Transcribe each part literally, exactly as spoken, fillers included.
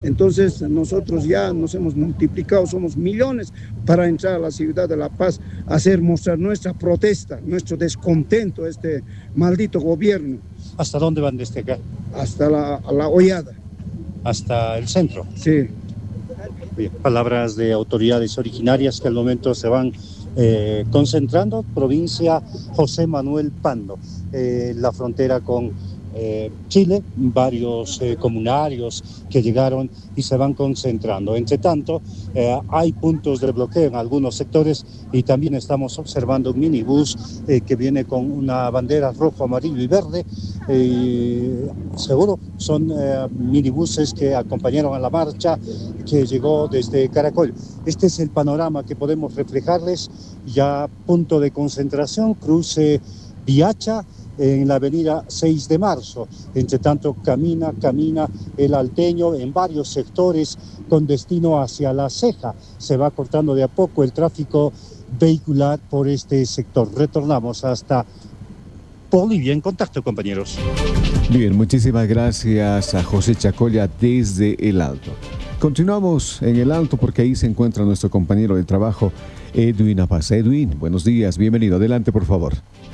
Entonces nosotros ya nos hemos multiplicado, somos millones para entrar a la ciudad de La Paz, hacer mostrar nuestra protesta, nuestro descontento a este maldito gobierno. ¿Hasta dónde van desde acá? Hasta la, la Hollada. ¿Hasta el centro? Sí. Bien, palabras de autoridades originarias que al momento se van eh, concentrando. Provincia José Manuel Pando, eh, la frontera con Eh, Chile, varios eh, comunarios que llegaron y se van concentrando. Entre tanto, eh, hay puntos de bloqueo en algunos sectores y también estamos observando un minibús eh, que viene con una bandera rojo, amarillo y verde. Eh, seguro son eh, minibuses que acompañaron a la marcha que llegó desde Caracol. Este es el panorama que podemos reflejarles. Ya punto de concentración, cruce Viacha, en la avenida seis de marzo. Entre tanto, camina, camina el alteño en varios sectores con destino hacia La Ceja. Se va cortando de a poco el tráfico vehicular por este sector. Retornamos hasta Bolivia en contacto, compañeros. Bien, muchísimas gracias a José Chacolla desde El Alto. Continuamos en El Alto porque ahí se encuentra nuestro compañero de trabajo, Edwin Apaz. Edwin, buenos días, bienvenido. Adelante, por favor.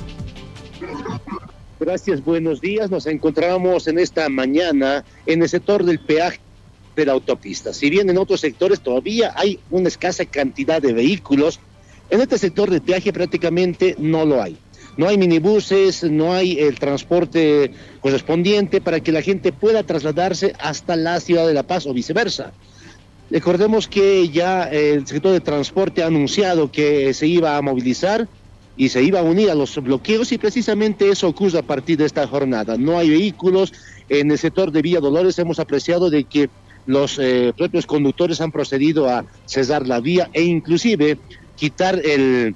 Gracias, buenos días. Nos encontramos en esta mañana en el sector del peaje de la autopista. Si bien en otros sectores todavía hay una escasa cantidad de vehículos, en este sector del peaje prácticamente no lo hay. No hay minibuses, no hay el transporte correspondiente para que la gente pueda trasladarse hasta la ciudad de La Paz o viceversa. Recordemos que ya el sector de transporte ha anunciado que se iba a movilizar y se iba a unir a los bloqueos, y precisamente eso ocurre a partir de esta jornada. No hay vehículos. En el sector de Villa Dolores hemos apreciado de que los eh, propios conductores han procedido a cesar la vía e inclusive quitar el,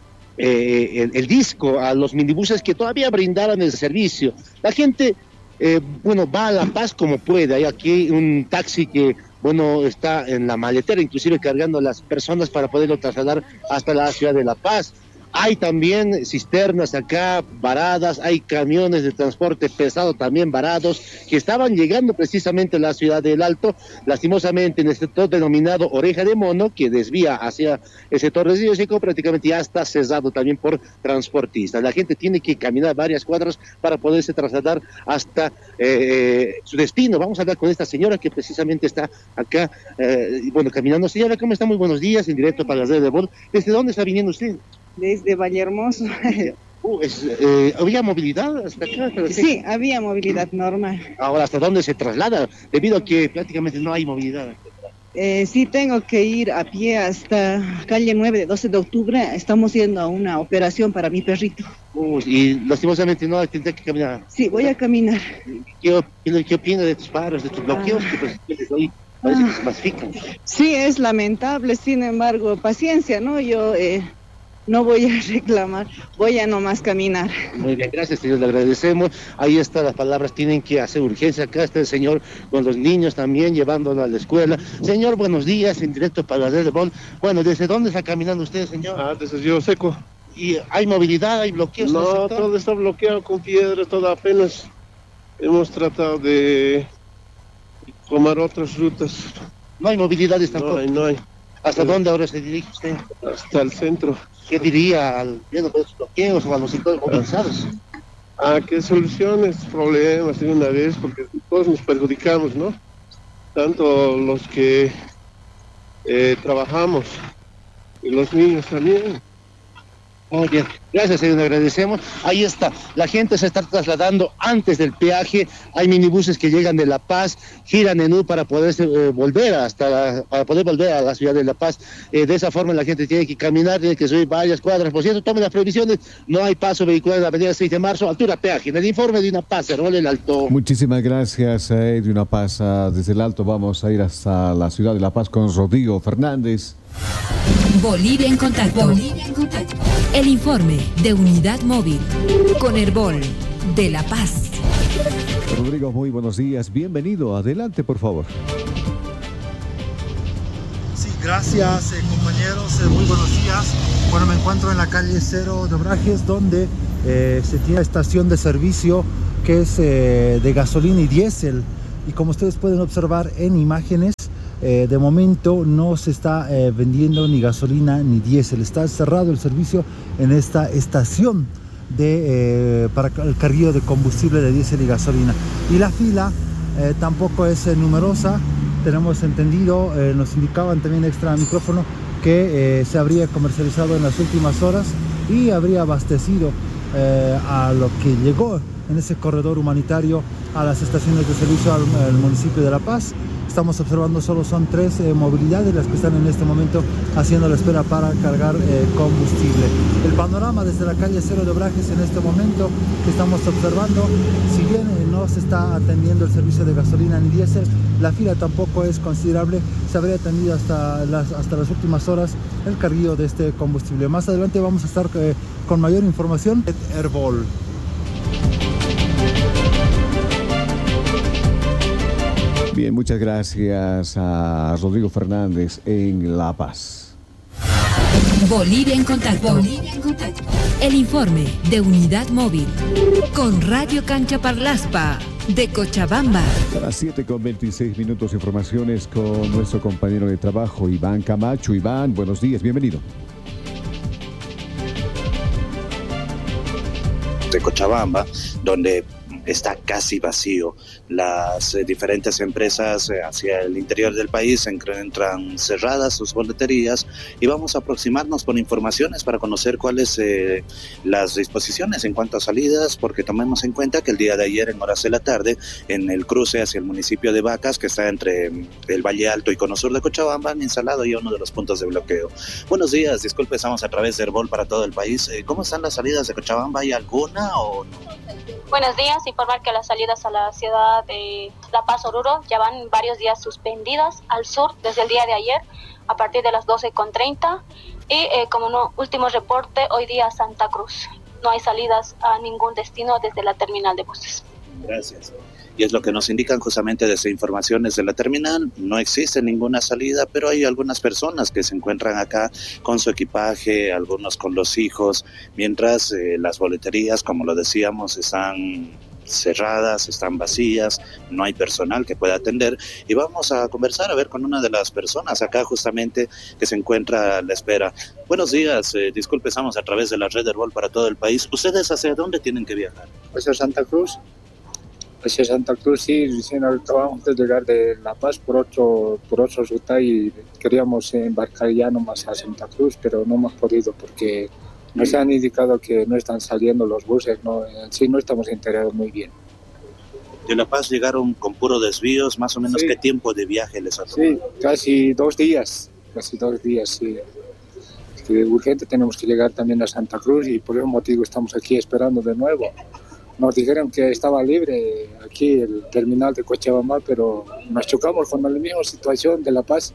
eh, el, el disco a los minibuses que todavía brindaban el servicio. La gente, eh, bueno, va a La Paz como puede. Hay aquí un taxi que, bueno, está en la maletera, inclusive cargando a las personas para poderlo trasladar hasta la ciudad de La Paz. Hay también cisternas acá varadas, hay camiones de transporte pesado también varados que estaban llegando precisamente a la ciudad del Alto. Lastimosamente en el sector denominado Oreja de Mono, que desvía hacia el sector de Río Seco, prácticamente ya está cesado también por transportistas. La gente tiene que caminar varias cuadras para poderse trasladar hasta eh, su destino. Vamos a hablar con esta señora que precisamente está acá, eh, bueno, caminando. Señora, ¿cómo está? Muy buenos días, en directo para la red de Bol. ¿Desde dónde está viniendo usted? Desde Vallehermoso. Uh, es, eh, ¿Había movilidad hasta acá? Sí, había movilidad normal. Ahora, ¿hasta dónde se traslada? Debido a que prácticamente no hay movilidad. Eh, sí, tengo que ir a pie hasta calle nueve de doce de octubre. Estamos yendo a una operación para mi perrito. Uh, y lastimosamente no, tendré que caminar. Sí, voy a caminar. ¿Qué, qué, qué opina de tus paros, de tus bloqueos ah. que pues, hoy parece ah. que se masifican? Sí, es lamentable, sin embargo, paciencia, ¿no? Yo... Eh, No voy a reclamar, voy a nomás caminar. Muy bien, gracias, señor, le agradecemos. Ahí están las palabras, tienen que hacer urgencia. Acá está el señor con los niños también, llevándolo a la escuela. Señor, buenos días, en directo para la red de Bon. Bueno, ¿desde dónde está caminando usted, señor? Ah, desde Río Seco. ¿Y hay movilidad, hay bloqueos? No, todo está bloqueado con piedras, todo apenas. Hemos tratado de tomar otras rutas. No hay movilidad tampoco. No hay, no hay. ¿Hasta sí. dónde ahora se dirige usted? Hasta el centro. ¿Qué diría al viendo de los bloqueos o a los sectores movilizados? A que solucione estos problemas de una vez, porque todos nos perjudicamos, ¿no? Tanto los que eh, trabajamos y los niños también. Muy bien, gracias, señor, le agradecemos. Ahí está, la gente se está trasladando antes del peaje. Hay minibuses que llegan de La Paz, giran en U para poder eh, volver hasta la, para poder volver a la ciudad de La Paz. Eh, de esa forma la gente tiene que caminar, tiene que subir varias cuadras. Por cierto, tomen las previsiones, no hay paso vehicular en la avenida seis de marzo, altura peaje. En el informe de Una Paz, Cerrol El Alto. Muchísimas gracias, eh, de Una Paz. Desde El Alto vamos a ir hasta la ciudad de La Paz con Rodrigo Fernández. Bolivia en contacto. Bolivia en contacto. El informe de Unidad Móvil con Herbol de La Paz. Rodrigo, muy buenos días. Bienvenido. Adelante, por favor. Sí, gracias, eh, compañeros. Eh, muy buenos días. Bueno, me encuentro en la calle Cero de Obrajes, donde eh, se tiene estación de servicio que es eh, de gasolina y diésel. y como ustedes pueden observar en imágenes, eh, de momento no se está eh, vendiendo ni gasolina ni diésel. Está cerrado el servicio en esta estación de, eh, para el carguillo de combustible de diésel y gasolina. Y la fila eh, tampoco es eh, numerosa. Tenemos entendido, eh, nos indicaban también extra micrófono, que eh, se habría comercializado en las últimas horas y habría abastecido eh, a lo que llegó en ese corredor humanitario a las estaciones de servicio al, al municipio de La Paz. Estamos observando solo son tres eh, movilidades las que están en este momento haciendo la espera para cargar eh, combustible. El panorama desde la calle Cero de Obrajes en este momento que estamos observando, si bien eh, no se está atendiendo el servicio de gasolina ni diésel, la fila tampoco es considerable. Se habría atendido hasta las, hasta las últimas horas el carguillo de este combustible. Más adelante vamos a estar eh, con mayor información. Herbol. Bien, muchas gracias a Rodrigo Fernández en La Paz. Bolivia en contacto. Bolivia en contacto. El informe de Unidad Móvil con Radio Cancha Parlaspa de Cochabamba. A las siete con veintiséis minutos, informaciones con nuestro compañero de trabajo, Iván Camacho. Iván, buenos días, bienvenido. De Cochabamba, donde está casi vacío. Las eh, diferentes empresas eh, hacia el interior del país se encuentran cerradas sus boleterías y vamos a aproximarnos con informaciones para conocer cuáles eh, las disposiciones en cuanto a salidas, porque tomemos en cuenta que el día de ayer en horas de la tarde, en el cruce hacia el municipio de Vacas, que está entre el Valle Alto y Cono Sur de Cochabamba, han instalado ya uno de los puntos de bloqueo. Buenos días, disculpe, estamos a través de Herbol para todo el país. Eh, ¿Cómo están las salidas de Cochabamba? ¿Hay alguna o no? Buenos días, informar que las salidas a la ciudad de La Paz, Oruro, ya van varios días suspendidas al sur desde el día de ayer a partir de las doce con treinta y eh, como no, último reporte, hoy día Santa Cruz. No hay salidas a ningún destino desde la terminal de buses. Gracias. Y es lo que nos indican justamente desde informaciones de la terminal. No existe ninguna salida, pero hay algunas personas que se encuentran acá con su equipaje, algunos con los hijos, mientras eh, las boleterías, como lo decíamos, están cerradas, están vacías, no hay personal que pueda atender. Y vamos a conversar a ver con una de las personas acá justamente que se encuentra a la espera. Buenos días, eh, disculpe, estamos a través de la red Herbol para todo el país. ¿Ustedes hacia dónde tienen que viajar? Hacia Santa Cruz. Hacia Santa Cruz, sí, recién acabamos de llegar de La Paz por otro, por otro ruta y queríamos embarcar ya nomás a Santa Cruz, pero no hemos podido porque nos han indicado que no están saliendo los buses, no, en sí no estamos enterados muy bien. De La Paz llegaron con puro desvíos, más o menos, sí. ¿Qué tiempo de viaje les ha tomado? Sí, casi dos días, casi dos días, sí. Es que urgente tenemos que llegar también a Santa Cruz y por ese motivo estamos aquí esperando de nuevo. Nos dijeron que estaba libre aquí el terminal de Cochabamba, pero nos chocamos con la misma situación de La Paz.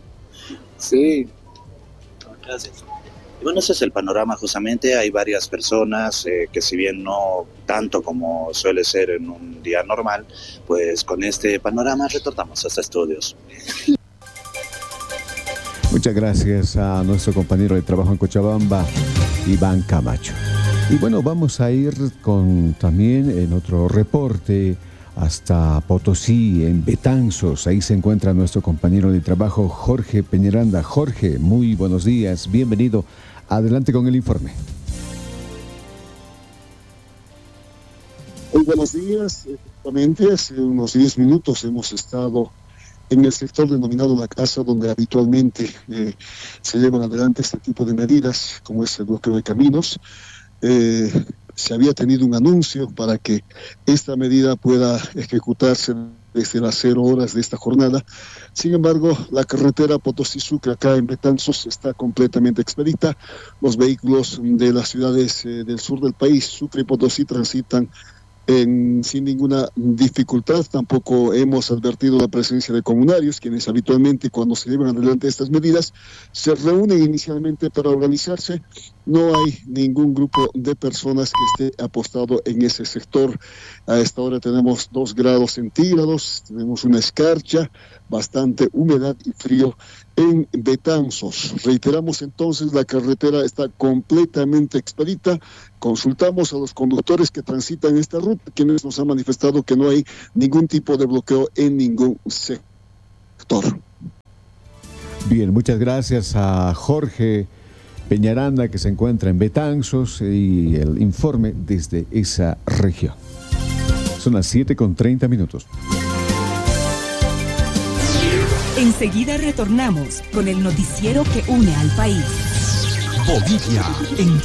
Sí. Gracias. Y bueno, ese es el panorama justamente. Hay varias personas eh, que si bien no tanto como suele ser en un día normal, pues con este panorama retornamos hasta estudios. Muchas gracias a nuestro compañero de trabajo en Cochabamba, Iván Camacho. Y bueno, vamos a ir con también en otro reporte hasta Potosí, en Betanzos. Ahí se encuentra nuestro compañero de trabajo, Jorge Peñaranda. Jorge, muy buenos días, bienvenido. Adelante con el informe. Muy buenos días. Efectivamente, hace unos diez minutos hemos estado en el sector denominado La Casa, donde habitualmente eh, se llevan adelante este tipo de medidas, como es el bloqueo de caminos. Eh, se había tenido un anuncio para que esta medida pueda ejecutarse desde las cero horas de esta jornada. Sin embargo, la carretera Potosí-Sucre acá en Betanzos está completamente expedita. Los vehículos de las ciudades eh, del sur del país, Sucre y Potosí, transitan En, sin ninguna dificultad. Tampoco hemos advertido la presencia de comunarios, quienes habitualmente cuando se llevan adelante estas medidas se reúnen inicialmente para organizarse no hay ningún grupo de personas que esté apostado en ese sector. A esta hora tenemos dos grados centígrados, tenemos una escarcha, bastante humedad y frío en Betanzos. Reiteramos entonces, la carretera está completamente expedita. Consultamos a los conductores que transitan esta ruta, quienes nos han manifestado que no hay ningún tipo de bloqueo en ningún sector. Bien, muchas gracias a Jorge Peñaranda, que se encuentra en Betanzos, y el informe desde esa región. Son las siete con treinta minutos. Enseguida retornamos con el noticiero que une al país. Bolivia en